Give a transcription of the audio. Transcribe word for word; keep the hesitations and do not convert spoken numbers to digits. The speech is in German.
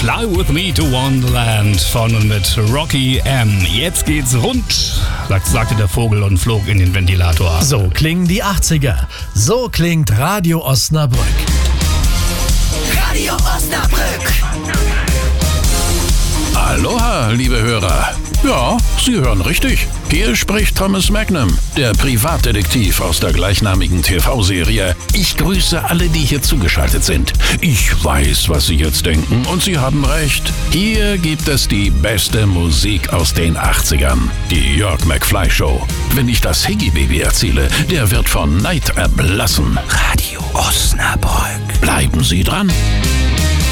Fly With Me to Wonderland von und mit Rocky M. Jetzt geht's rund, sagte der Vogel und flog in den Ventilator. So klingen die achtziger. So klingt Radio Osnabrück. Radio Osnabrück. Aloha, liebe Hörer. Ja, Sie hören richtig. Hier spricht Thomas Magnum, der Privatdetektiv aus der gleichnamigen T V-Serie. Ich grüße alle, die hier zugeschaltet sind. Ich weiß, was Sie jetzt denken, und Sie haben recht. Hier gibt es die beste Musik aus den achtzigern. Die Jörg McFly Show. Wenn ich das Higgy Baby erzähle, der wird von Neid erblassen. Radio Osnabrück. Bleiben Sie dran.